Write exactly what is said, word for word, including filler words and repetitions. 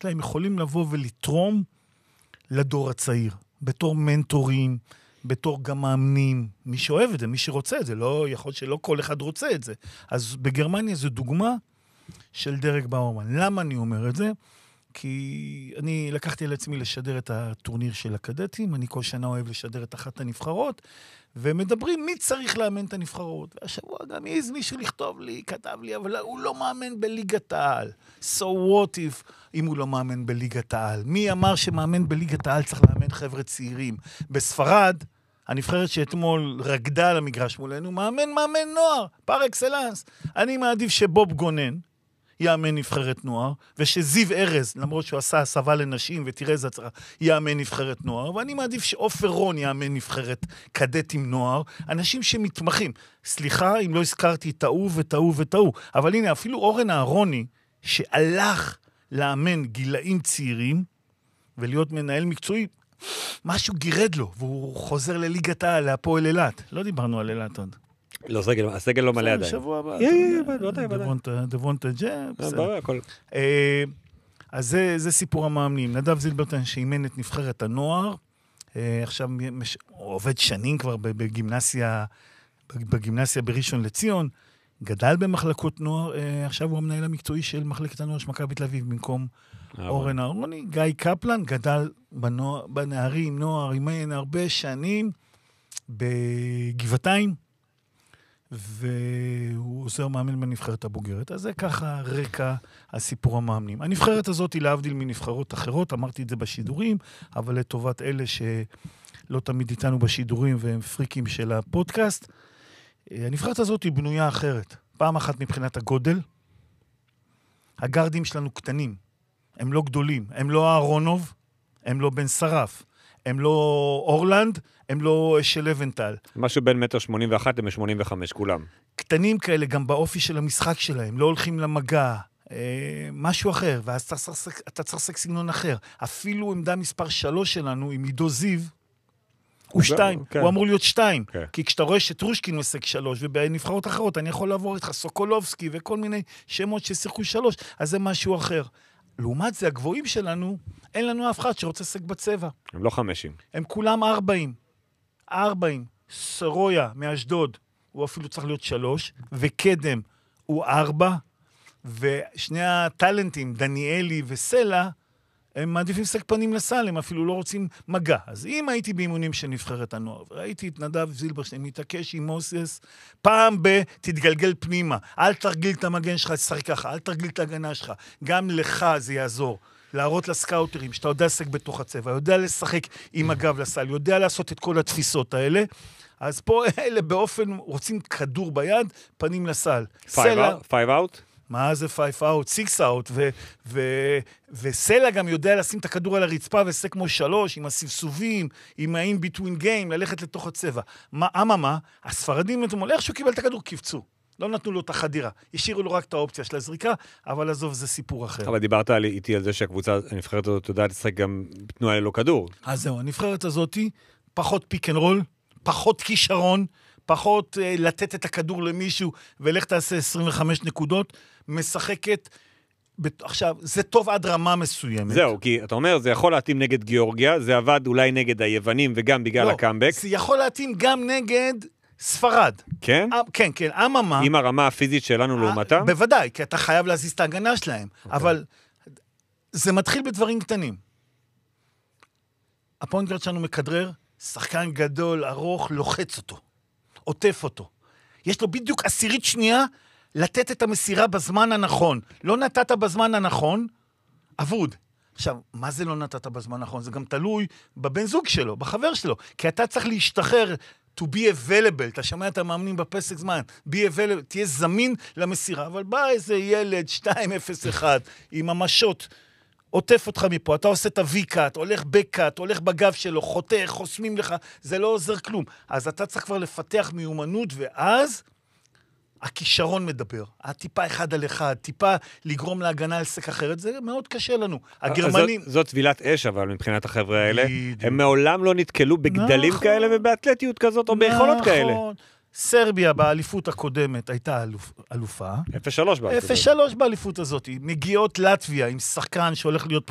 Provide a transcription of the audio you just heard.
שלהם יכולים לבוא ולתרום לדור הצעיר, בתור מנטורים, בתור גם מאמנים, מי שאוהב את זה, מי שרוצה את זה, לא יכול שלא כל אחד רוצה את זה. אז בגרמניה זו דוגמה של דרק באורמן. למה אני אומר את זה? כי אני לקחתי על עצמי לשדר את הטורניר של הקדטים, אני כל שנה אוהב לשדר את אחת הנבחרות, ומדברים מי צריך לאמן את הנבחרות. והשבוע גם יש מישהו לכתוב לי, כתב לי, אבל הוא לא מאמן בליגת העל. So what if, אם הוא לא מאמן בליגת העל? מי אמר שמאמן בליגת העל צריך לאמן חבר'ה צעירים? בספרד, הנבחרת שאתמול רקדה על המגרש מולנו, מאמן מאמן נוער, פר אקסלנס. אני מעדיף שבוב גונן, יאמן נבחרת נוער, ושזיו ארז, למרות שהוא עשה הסבה לנשים, ותראה איזה הצרה, יאמן נבחרת נוער, ואני מעדיף שאופר רון יאמן נבחרת קדטים נוער, אנשים שמתמחים. סליחה אם לא הזכרתי טעו וטעו וטעו, אבל הנה, אפילו אורן אהרוני, שהלך לאמן גילאים צעירים, ולהיות מנהל מקצועי, משהו גירד לו, והוא חוזר לליגת העל, להפועל אילת. לא דיברנו על אילת עוד. לא, סגל, הסגל לא מלא עדיין. שבוע הבא. דבונטה ג'ה, בסדר. אז זה סיפור המאמנים. נדב זילברטן שאימן את נבחרת הנוער, עכשיו הוא עובד שנים כבר בגימנסיה, בגימנסיה בראשון לציון, גדל במחלקות נוער, עכשיו הוא המנהל המקצועי של מחלקת הנוער של מכבי תל אביב, במקום אורן אהרוני. גיא קפלן גדל בנערים, נוער, אימן הרבה שנים בגבעתיים, והוא עוזר מאמן בנבחרת הבוגרת. אז זה ככה רקע הסיפור המאמנים. הנבחרת הזאת היא להבדיל מנבחרות אחרות, אמרתי את זה בשידורים, אבל לטובת אלה שלא תמיד איתנו בשידורים והם פריקים של הפודקאסט, הנבחרת הזאת היא בנויה אחרת. פעם אחת מבחינת הגודל, הגרדים שלנו קטנים, הם לא גדולים, הם לא אהרונוב, הם לא בן שרף, הם לא אורלנד, הם לא של לבנטל. משהו בין מטר שמונים ואחת ל-שמונים וחמש, כולם. קטנים כאלה, גם באופי של המשחק שלהם, לא הולכים למגע, אה, משהו אחר, ואז אתה צריך, אתה צריך לשחק סגנון אחר. אפילו עמדה מספר שלוש שלנו, עם עידו זיו, הוא שתיים, הוא אמור להיות שתיים, כי כשאתה רואה שטרושקין משחק שלוש, ובנבחרות אחרות אני יכול לעבור איתך סוקולובסקי, וכל מיני שמות ששיחקו שלוש, אז זה משהו אחר. לעומת זה, הגבוהים שלנו, אין לנו אף אחד שרוצה לשחק בצבע. הם לא חמשים. הם כולם ארבעים. ארבעים. סרויה מאשדוד, הוא אפילו צריך להיות שלוש, וקדם הוא ארבע, ושני הטלנטים, דניאלי וסלע, הם מעדיפים לשחק פנים לסל, הם אפילו לא רוצים מגע. אז אם הייתי באימונים של נבחרת הנוער, וראיתי את נדב זילברשטיין מתעקש עם מוסס, פעם ב- תתגלגל פנימה, אל תרגיל את המגן שלך, תשחק ככה, אל תרגיל את ההגנה שלך, גם לך זה יעזור, להראות לסקאוטרים, שאתה יודע לשחק בתוך הצבע, יודע לשחק עם הגב לסל, יודע לעשות את כל התפיסות האלה, אז פה אלה באופן, רוצים כדור ביד, פנים לסל. פייב אאוט? מה זה פייב אאוט? סיקס אאוט, וסלע גם יודע לשים את הכדור על הרצפה, ועשה כמו שלוש, עם הסבסובים, עם ה-in between game, ללכת לתוך הצבע. מה, אממה, הספרדים, איך שהוא קיבל את הכדור, קפצו. לא נתנו לו את החדירה. השאירו לו רק את האופציה של הזריקה, אבל עזוב, זה סיפור אחר. אבל דיברת איתי על זה שהקבוצה, הנבחרת הזאת יודעת לשחק גם תנועה ללא כדור. אז זהו, הנבחרת הזאת, פחות פיק אנד רול, פחות כישרון, פחות uh, לתת את הכדור למישהו, ולך תעשה עשרים וחמש נקודות, משחקת, בת... עכשיו, זה טוב עד רמה מסוימת. זהו, כי אתה אומר, זה יכול להתאים נגד גיאורגיה, זה עבד אולי נגד היוונים, וגם בגלל לא, הקאמבק. זה יכול להתאים גם נגד ספרד. כן? 아, כן, כן, אממה. עם הרמה הפיזית שלנו לעומתה? בוודאי, כי אתה חייב להזיז את ההגנה שלהם. Okay. אבל זה מתחיל בדברים קטנים. הפוינט שלנו מכדרר, שחקן גדול, ארוך, לוחץ אותו. עוטף אותו. יש לו בדיוק עשירית שנייה לתת את המסירה בזמן הנכון. לא נתת בזמן הנכון, אבוד. עכשיו, מה זה לא נתת בזמן הנכון? זה גם תלוי בבן זוג שלו, בחבר שלו. כי אתה צריך להשתחרר, to be available, אתה שומע את המאמנים בפסק זמן, be available, תהיה זמין למסירה, אבל בא איזה ילד שתיים אפס אחת עם המשות, עוטף אותך מפה, אתה עושה את ה-V-קאט, הולך בקאט, הולך בגב שלו, חותך, חוסמים לך, זה לא עוזר כלום. אז אתה צריך כבר לפתח מיומנות, ואז הכישרון מדבר. הטיפה אחד על אחד, טיפה לגרום להגנה על סק אחרת, זה מאוד קשה לנו. הגרמנים... זאת טבילת אש, אבל מבחינת החבר'ה האלה, הם מעולם לא נתקלו בגדלים כאלה ובאתלטיות כזאת, או ביכולות כאלה. סרביה באליפות הקודמת הייתה אלופה. אפס שלוש באליפות. אפס שלוש באליפות הזאת. מגיעות לטביה עם שחקן שהולך להיות